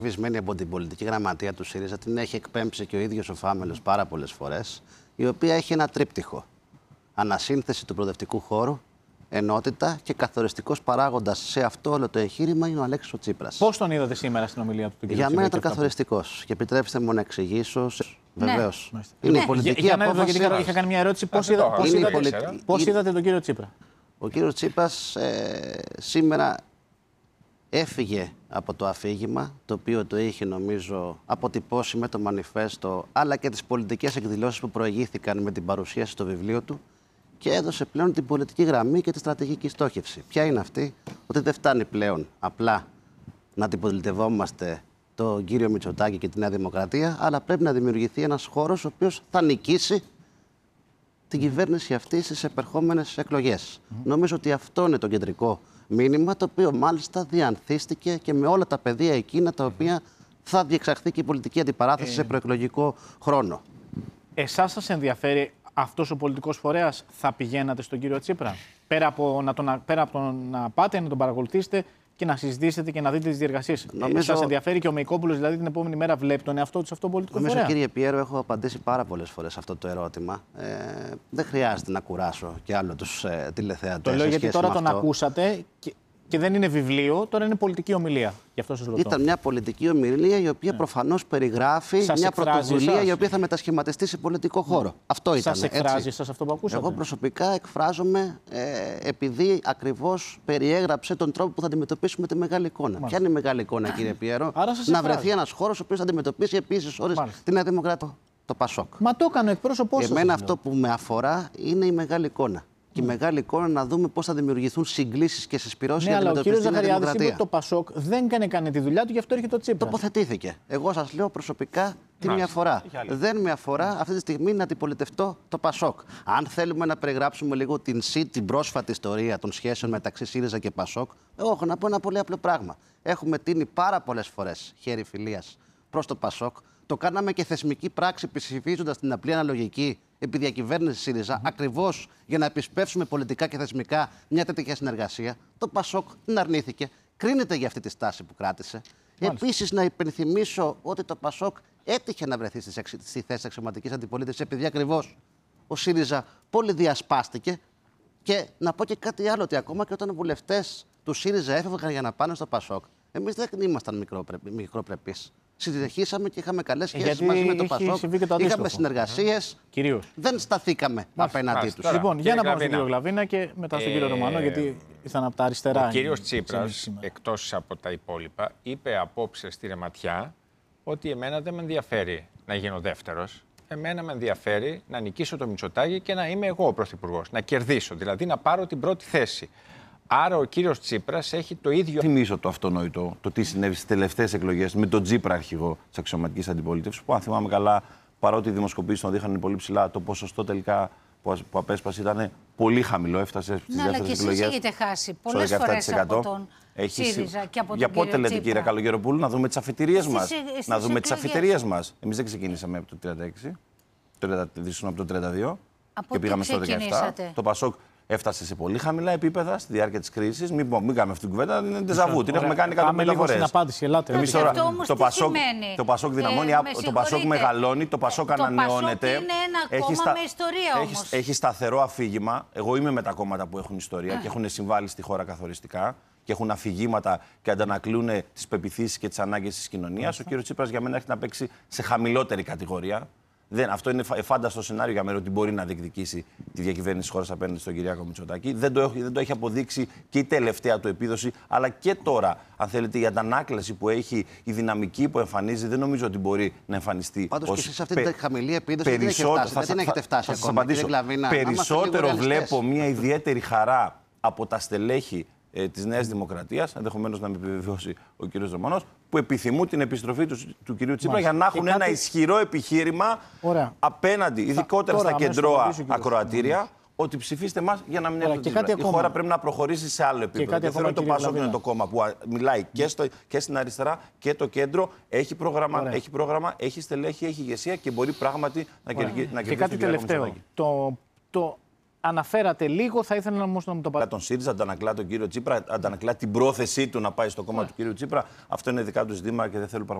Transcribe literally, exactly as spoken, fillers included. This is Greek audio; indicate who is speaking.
Speaker 1: Βυσμένη από την πολιτική γραμματεία του ΣΥΡΙΖΑ, την έχει εκπέμψει και ο ίδιος ο Φάμελος πάρα πολλές φορές, η οποία έχει ένα τρίπτυχο. Ανασύνθεση του προοδευτικού χώρου, ενότητα και καθοριστικός παράγοντας σε αυτό όλο το εγχείρημα είναι ο Αλέξης ο Τσίπρας.
Speaker 2: Πώς τον είδατε σήμερα στην ομιλία του, κ.
Speaker 1: Για μένα ήταν καθοριστικός. Και επιτρέψτε μου να εξηγήσω.
Speaker 3: Ναι.
Speaker 1: Βεβαίως.
Speaker 2: Ναι.
Speaker 1: Είναι
Speaker 2: ναι.
Speaker 1: η πολιτική
Speaker 2: για,
Speaker 1: απόφαση.
Speaker 2: Για, είχα κάνει μια ερώτηση. Πώς, είδα, πώς, είδατε,
Speaker 1: πολιτική...
Speaker 2: πώς είδατε τον κύριο Τσίπρα?
Speaker 1: Ο κύριος Τσίπρας ε, σήμερα έφυγε από το αφήγημα, το οποίο το είχε νομίζω αποτυπώσει με το μανιφέστο, αλλά και τις πολιτικές εκδηλώσεις που προηγήθηκαν με την παρουσίαση στο βιβλίο του, και έδωσε πλέον την πολιτική γραμμή και τη στρατηγική στόχευση. Ποια είναι αυτή? Ότι δεν φτάνει πλέον απλά να αντιπολιτευόμαστε τον κύριο Μητσοτάκη και τη Νέα Δημοκρατία, αλλά πρέπει να δημιουργηθεί ένας χώρος ο οποίος θα νικήσει την κυβέρνηση αυτή στις επερχόμενες εκλογές. Mm. Νομίζω ότι αυτό είναι το κεντρικό μήνυμα, το οποίο μάλιστα διανθίστηκε και με όλα τα πεδία εκείνα τα οποία θα διεξαχθεί και η πολιτική αντιπαράθεση ε... σε προεκλογικό χρόνο.
Speaker 2: Εσάς σας ενδιαφέρει αυτός ο πολιτικός φορέας? Θα πηγαίνατε στον κύριο Τσίπρα? Πέρα από, να τον, πέρα από το να πάτε, να τον παρακολουθήσετε και να συζητήσετε και να δείτε τις διεργασίες. Νομίζω... Σας ενδιαφέρει και ο Μεϊκόπουλος, δηλαδή την επόμενη μέρα βλέπει τον εαυτό του σε αυτό το πολιτικό
Speaker 1: Νομίζω,
Speaker 2: φορέα?
Speaker 1: Κύριε Πιέρο, έχω απαντήσει πάρα πολλές φορές αυτό το ερώτημα. Ε, δεν χρειάζεται να κουράσω και άλλο τους ε, τηλεθεατές.
Speaker 2: Το λέω γιατί τώρα τον ακούσατε και, και δεν είναι βιβλίο, τώρα είναι πολιτική ομιλία. Γι' αυτό σας ρωτώ.
Speaker 1: Ήταν μια πολιτική ομιλία η οποία ναι. προφανώς περιγράφει
Speaker 2: σας
Speaker 1: μια πρωτοβουλία
Speaker 2: σας.
Speaker 1: η οποία θα μετασχηματιστεί σε πολιτικό χώρο. Ναι. Αυτό ήταν.
Speaker 2: Σας εκφράζει σας αυτό που ακούσατε?
Speaker 1: Εγώ προσωπικά εκφράζομαι ε, επειδή ακριβώς περιέγραψε τον τρόπο που θα αντιμετωπίσουμε τη μεγάλη εικόνα. Μάλιστα. Ποια είναι η μεγάλη εικόνα, κύριε Πιέρο? Να βρεθεί ένας χώρος ο οποίος θα αντιμετωπίσει επίσης όλες την Νέα Δημοκρατία, το Πασόκ.
Speaker 2: Μα το έκανε ο εκπρόσωπός σας.
Speaker 1: Εμένα αυτό που με αφορά είναι η μεγάλη εικόνα. Και η μεγάλη εικόνα να δούμε πώς θα δημιουργηθούν συγκλήσεις και συσπυρώσεις
Speaker 2: ναι,
Speaker 1: για την
Speaker 2: αντιμετωπιστή
Speaker 1: Νέα Δημοκρατία.
Speaker 2: Ναι, αλλά ο κύριος Ζαχαριάδης είπε ότι το Πασόκ δεν έκανε, έκανε τη δουλειά του, γι' αυτό έρχεται το Τσίπρα.
Speaker 1: Τοποθετήθηκε. Εγώ σας λέω προσωπικά τι με αφορά. Δεν με αφορά αυτή τη στιγμή να αντιπολιτευτώ το Πασόκ. Αν θέλουμε να περιγράψουμε λίγο την, την πρόσφατη ιστορία των σχέσεων μεταξύ ΣΥΡΙΖΑ και Πασόκ, εγώ έχω να πω ένα πολύ απλό πράγμα. Έχουμε τίνει πάρα πολλές φορές χέρι φιλίας προς το Πασόκ. Το κάναμε και θεσμική πράξη ψηφίζοντας την απλή αναλογική επί διακυβέρνηση ΣΥΡΙΖΑ, mm-hmm. ακριβώς για να επισπεύσουμε πολιτικά και θεσμικά μια τέτοια συνεργασία. Το Πασόκ την αρνήθηκε. Κρίνεται για αυτή τη στάση που κράτησε. Επίσης, να υπενθυμίσω ότι το Πασόκ έτυχε να βρεθεί στη θέση αξιωματικής αντιπολίτευσης, επειδή ακριβώς ο ΣΥΡΙΖΑ πολυδιασπάστηκε. Και να πω και κάτι άλλο, ότι ακόμα και όταν βουλευτές του ΣΥΡΙΖΑ έφευγαν για να πάνε στο Πασόκ, εμείς δεν ήμασταν μικροπρεπείς. Συνεχίσαμε και είχαμε καλές σχέσεις μαζί με το Πασόκ. Είχαμε συνεργασίες.
Speaker 2: Κυρίως.
Speaker 1: Δεν σταθήκαμε απέναντί τους.
Speaker 2: Λοιπόν, για να πάμε στον κύριο Γλαβίνα και μετά στον κύριο Ρωμανό, γιατί ήρθαν από τα αριστερά.
Speaker 4: Ο κύριος Τσίπρας, εκτός από τα υπόλοιπα, είπε απόψε στη Ρεματιά ότι εμένα δεν με ενδιαφέρει να γίνω δεύτερος. Εμένα με ενδιαφέρει να νικήσω το Μητσοτάκη και να είμαι εγώ ο πρωθυπουργός. Να κερδίσω, δηλαδή να πάρω την πρώτη θέση. Άρα ο κύριος Τσίπρας έχει το ίδιο.
Speaker 5: Θυμίζω το αυτονόητο, το τι συνέβη στις τελευταίες εκλογές με τον Τσίπρα αρχηγό της αξιωματικής αντιπολίτευσης, που αν θυμάμαι καλά, παρότι οι δημοσκοπήσεις τον δείχνουν πολύ ψηλά, το ποσοστό τελικά που απέσπασε ήταν πολύ χαμηλό, έφτασε στις
Speaker 3: ναι,
Speaker 5: δεύτερες εκλογές.
Speaker 3: Αλλά και εσείς έχετε χάσει πολλές φορές από τον
Speaker 5: έχει...
Speaker 3: ΣΥΡΙΖΑ και από τον
Speaker 5: Για
Speaker 3: κύριο
Speaker 5: πότε λέτε, κύριε Καλογεροπούλου, να δούμε τις αφετηρίες μας.
Speaker 3: Στις,
Speaker 5: να δούμε τις αφετηρίες
Speaker 3: μας.
Speaker 5: μας. Εμείς δεν ξεκινήσαμε από το τριάντα έξι, από το τριάντα δύο
Speaker 3: από
Speaker 5: και πήγαμε στο δεκαεπτά. Το Πασόκ έφτασε σε πολύ χαμηλά επίπεδα στη διάρκεια της κρίσης. Μην, μην κάνουμε αυτή την κουβέντα, είναι τεζαβού. Την έχουμε κάνει εκατό πενήντα φορές.
Speaker 2: Απάντηση, ελάτε.
Speaker 5: Εμείς τώρα, το, Πασόκ, το Πασόκ δυναμώνει, ε, το Πασόκ μεγαλώνει, το Πασόκ ανανεώνεται.
Speaker 3: Είναι ένα κόμμα στα... με ιστορία όμως.
Speaker 5: Έχει, έχει σταθερό αφήγημα. Εγώ είμαι με τα κόμματα που έχουν ιστορία και έχουν συμβάλει στη χώρα καθοριστικά και έχουν αφηγήματα και αντανακλούν τις πεποιθήσεις και τις ανάγκες της κοινωνίας. Ο κ. Τσίπρας για μένα έχει να παίξει σε χαμηλότερη κατηγορία. Δεν, αυτό είναι φάνταστο σενάριο για μένα ότι μπορεί να διεκδικήσει τη διακυβέρνηση της χώρας απέναντι στον Κυριάκο Μητσοτάκη. Δεν το, δεν το έχει αποδείξει και η τελευταία του επίδοση, αλλά και τώρα, αν θέλετε, η αντανάκλαση που έχει, η δυναμική που εμφανίζει, δεν νομίζω ότι μπορεί να εμφανιστεί.
Speaker 1: Πάντως
Speaker 5: ως
Speaker 1: και εσείς αυτή την χαμηλή επίδοση
Speaker 5: περισσότερο,
Speaker 1: δεν, φτάσει, δεν έχετε φτάσει
Speaker 5: θα, θα,
Speaker 1: ακόμα.
Speaker 5: Θα σας απαντήσω. Περισσότερο βλέπω μια ιδιαίτερη χαρά από τα στελέχη ε, της Νέας Δημοκρατίας, ενδεχομένως να με επιβεβαιώσει ο κ. Ρωμανός, που επιθυμούν την επιστροφή του, του κ. Τσίπρα. Μάλιστα. Για να έχουν κάτι... ένα ισχυρό επιχείρημα. Ωραία. Απέναντι, ειδικότερα στα κεντρώα ακροατήρια, ότι ψηφίστε εμάς για να μην έρθει το Τσίπρα. Η χώρα πρέπει να προχωρήσει σε άλλο επίπεδο. Και θέλω το Πασόκ είναι το κόμμα που μιλάει και, στο, και στην αριστερά και το κέντρο. Έχει πρόγραμμα, έχει, πρόγραμμα, έχει στελέχη, έχει ηγεσία και μπορεί πράγματι να κερδίσει.
Speaker 2: Και κάτι τελευταίο. Το, το αναφέρατε λίγο, θα ήθελα όμως να μου το πάτε.
Speaker 5: Τον ΣΥΡΙΖΑ αντανακλά τον κύριο Τσίπρα, αντανακλά την πρόθεσή του να πάει στο κόμμα yeah. του κύριου Τσίπρα. Αυτό είναι δικά του ζητήματα και δεν θέλω